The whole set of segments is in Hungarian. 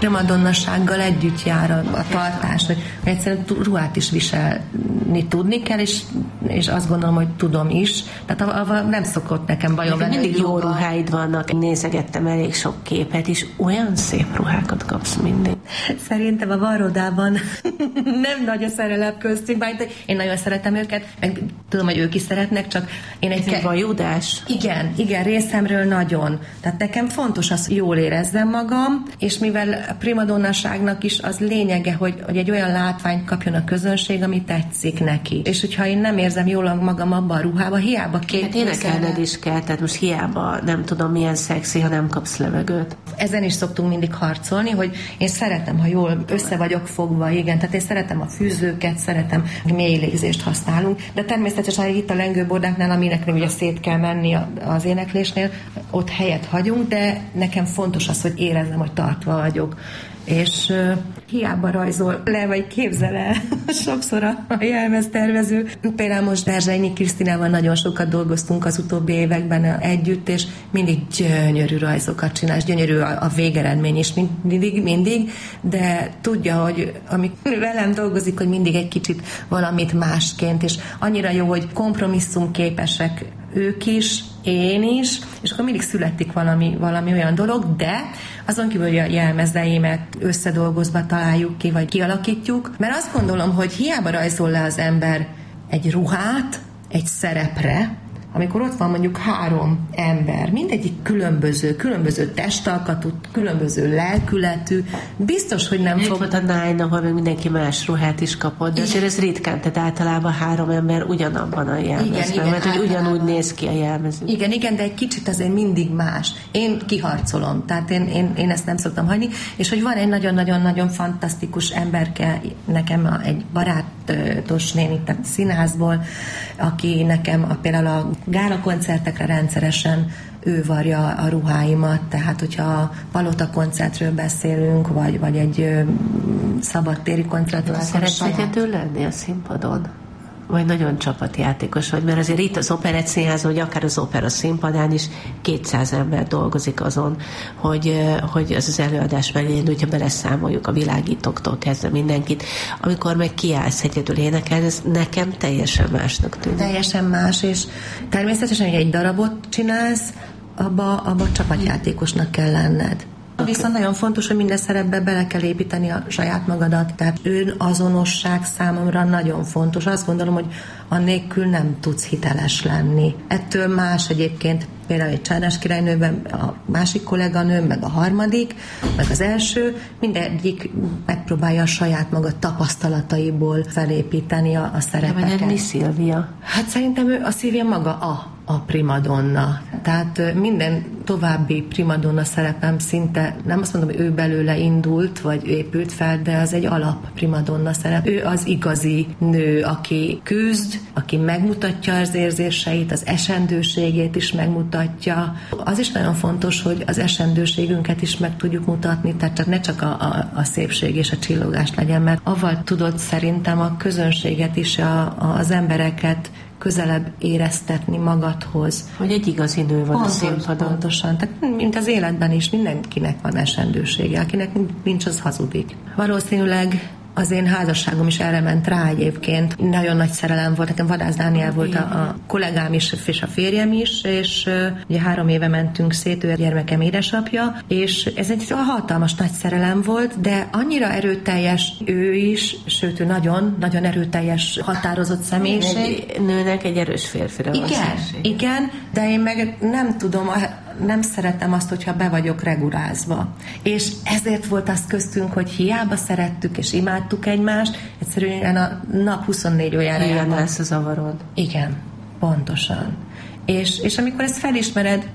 primadonnasággal együtt jár a tartás, hogy egyszerűen ruhát is viselni tudni kell, és azt gondolom, hogy tudom is. Tehát nem szokott nekem bajom lenni. Mindig jó ruháid vannak. Nézegettem elég sok képet, és olyan szép ruhákat kapsz mindig. Szerintem a Varrodában nem nagy a szerelem köztünk, bár én nagyon szeretem őket, meg tudom, hogy ők is szeretnek, csak én egy vajudás. Igen, részemről nagyon. Tehát nekem fontos az, jól érezzem magam, és mivel a primadonnaságnak is az lényege, hogy egy olyan látványt kapjon a közönség, ami tetszik neki. És hogyha én nem érzem jól magam abban a ruhában, hiába Hát énekelned is kell, tehát most hiába nem tudom milyen szexi, ha nem kapsz levegőt. Ezen is szoktunk mindig harcolni, hogy én szeretem, ha jól össze vagyok fogva, igen, tehát én szeretem a fűzőket, szeretem, mély légzést használunk, de természetesen itt a lengőbordáknál, aminek ugye szét kell menni az éneklésnél, ott helyet hagyunk, de nekem fontos az, hogy érezzem, hogy tartva vagyok. És hiába rajzol le, vagy képzel el sokszor a jelmeztervező. Például most Berzsenyi Krisztinával nagyon sokat dolgoztunk az utóbbi években együtt, és mindig gyönyörű rajzokat csinál, gyönyörű a végeredmény is mindig, de tudja, hogy amikor velem dolgozik, hogy mindig egy kicsit valamit másként, és annyira jó, hogy kompromisszumképesek ők is, én is, és akkor mindig születik valami olyan dolog, de azon kívül, hogy a jelmezeimet összedolgozva találjuk ki, vagy kialakítjuk, mert azt gondolom, hogy hiába rajzol le az ember egy ruhát egy szerepre, amikor ott van mondjuk 3 ember, mindegyik különböző testalkatú, különböző lelkületű, biztos, hogy nem fog... Volt a Nine, ahol mindenki más ruhát is kapott, de azért ez ritkán, tehát általában 3 ember ugyanabban a jelmezben, mert hogy ugyanúgy néz ki a jelmez. Igen, de egy kicsit azért mindig más. Én kiharcolom, tehát én ezt nem szoktam hagyni, és hogy van egy nagyon-nagyon-nagyon fantasztikus emberke, nekem egy barátos néni, tehát színházból, aki nekem például a gála koncertekre rendszeresen ő varja a ruháimat, tehát hogyha Palota koncertről beszélünk, vagy egy szabadtéri koncertről. Szeretsz egyedül lenni a színpadon? Vagy nagyon csapatjátékos vagy, mert azért itt az Operett Színházon, vagy akár az opera színpadán is 200 ember dolgozik azon, hogy az előadás megjelenjen, hogyha beleszámoljuk a világítóktól kezdve mindenkit. Amikor meg kiállsz egyedül énekelni, ez nekem teljesen másnak tűnik. Teljesen más, és természetesen, hogy egy darabot csinálsz, abba csapatjátékosnak kell lenned. Viszont nagyon fontos, hogy minden szerepbe bele kell építeni a saját magadat, tehát önazonosság számomra nagyon fontos. Azt gondolom, hogy annélkül nem tudsz hiteles lenni. Ettől más egyébként például egy Csárdás királynőben a másik kolléganő, meg a harmadik, meg az első, mindegyik megpróbálja a saját maga tapasztalataiból felépíteni a szerepeket. Vagy mi Szilvia? Hát szerintem a Szilvia maga a primadonna. Tehát minden további primadonna szerepem szinte, nem azt mondom, hogy ő belőle indult, vagy épült fel, de az egy alap primadonna szerep. Ő az igazi nő, aki küzd, aki megmutatja az érzéseit, az esendőségét is megmutatja. Az is nagyon fontos, hogy az esendőségünket is meg tudjuk mutatni, tehát ne csak a szépség és a csillogás legyen, mert avval tudod szerintem a közönséget is, az embereket közelebb éreztetni magadhoz. Hogy egy igazi nő van a színpadon. Pontosan. Tehát, mint az életben is, mindenkinek van esendősége. Akinek nincs, az hazudik. Valószínűleg az én házasságom is erre ment rá egyébként. Nagyon nagy szerelem volt. Nekem Vadász Dániel volt a kollégám is, és a férjem is, és ugye 3 éve mentünk szét, ő a gyermekem édesapja, és ez egy hatalmas nagy szerelem volt, de annyira erőteljes ő is, sőt, ő nagyon erőteljes, határozott személyiség. Egy nőnek egy erős férfira van szükség. Igen, de én meg nem tudom, nem szeretem azt, hogyha be vagyok regulázva. És ezért volt az köztünk, hogy hiába szerettük és imádtuk egymást, egyszerűen a nap 24 órára ilyen lesz a zavarod. Igen, pontosan. És amikor ezt felismered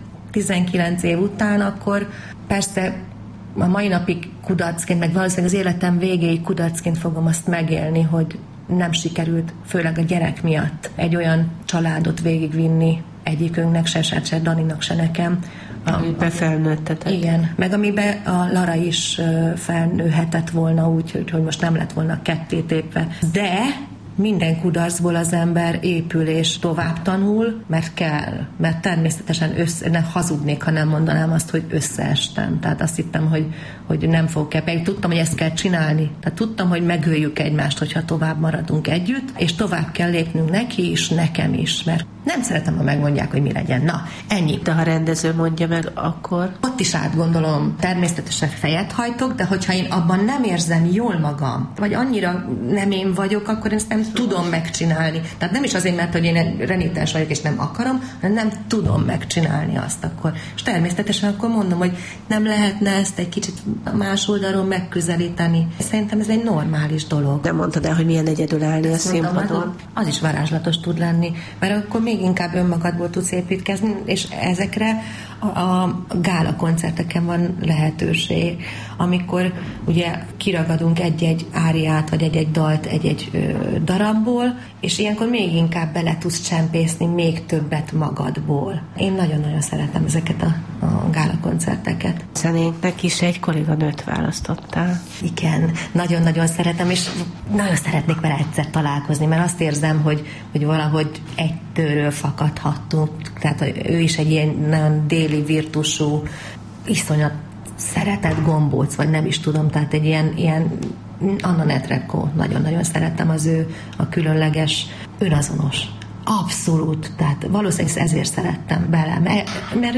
19 év után, akkor persze a mai napig kudarcként, meg valószínűleg az életem végéig kudarcként fogom azt megélni, hogy nem sikerült, főleg a gyerek miatt egy olyan családot végigvinni, egyikünknek, se Daninak, se nekem. Amiben felnőttetek. Igen, meg amiben a Lara is felnőhetett volna úgy, hogy most nem lett volna ketté tépve. De minden kudarcból az ember épül és tovább tanul, mert kell. Mert természetesen nem hazudnék, ha nem mondanám azt, hogy összeestem. Tehát azt hittem, hogy nem fogok pedig tudtam, hogy ezt kell csinálni. Tehát tudtam, hogy megöljük egymást, hogyha tovább maradunk együtt, és tovább kell lépnünk neki is, nekem is, mert nem szeretem, ha megmondják, hogy mi legyen. Na, ennyi. De ha rendező mondja meg, akkor? Ott is átgondolom, természetesen fejet hajtok, de hogyha én abban nem érzem jól magam, vagy annyira nem én vagyok, akkor ezt nem tudom megcsinálni. Tehát nem is azért, mert hogy én renitens vagyok, és nem akarom, hanem nem tudom megcsinálni azt akkor. És természetesen akkor mondom, hogy nem lehetne ezt egy kicsit más oldalról megközelíteni. Szerintem ez egy normális dolog. Nem mondtad el, hogy milyen egyedül állni a színpadon? Az is varázslatos tud lenni, mert akkor még inkább önmagadból tudsz építkezni, és ezekre a gála koncerteken van lehetőség, amikor ugye kiragadunk egy-egy áriát, vagy egy-egy dalt egy-egy darabból, és ilyenkor még inkább bele tudsz csempészni még többet magadból. Én nagyon-nagyon szeretem ezeket a gála koncerteket. Zenénknek is egy kolléganőt választottál. Igen, nagyon-nagyon szeretem, és nagyon szeretnék vele egyszer találkozni, mert azt érzem, hogy valahogy egy tőről fakadhattunk. Tehát ő is egy ilyen nagyon déli virtusú, iszonyat szeretett gombóc, vagy nem is tudom, tehát egy ilyen Anna Netrebko, nagyon-nagyon szeretem az ő, a különleges, önazonos. Abszolút, tehát valószínűleg ezért szerettem bele, mert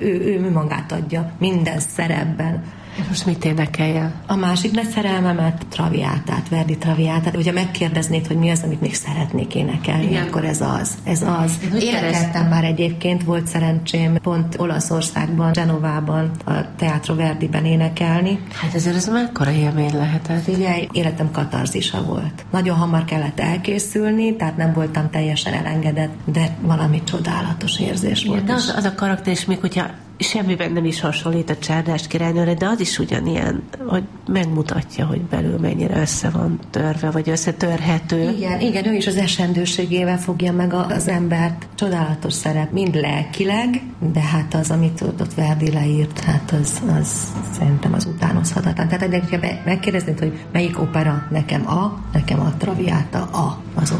ő magát adja minden szerepben. Most mit énekeljen? A másik nagy szerelmemet, Traviátát, Verdi Traviátát. Hogyha megkérdeznéd, hogy mi az, amit még szeretnék énekelni, igen, akkor ez az. Énekeltem már egyébként, volt szerencsém pont Olaszországban, Genovában, a Teatro Verdiben énekelni. Hát ezért ez mekkora élmény lehetett? Figyelj, életem katarzisa volt. Nagyon hamar kellett elkészülni, tehát nem voltam teljesen elengedett, de valami csodálatos érzés volt. De az a karakter is, még hogyha semmiben nem is hasonlít a Csárdás királynőre, de az is ugyanilyen, hogy megmutatja, hogy belül mennyire össze van törve, vagy összetörhető. Igen, ő is az esendőségével fogja meg az embert. Csodálatos szerep, mind lelkileg, de hát az, amit ott Verdi leírt, hát az szerintem az utánozhatatlan. Tehát megkérdeznéd, hogy melyik opera nekem a Traviáta az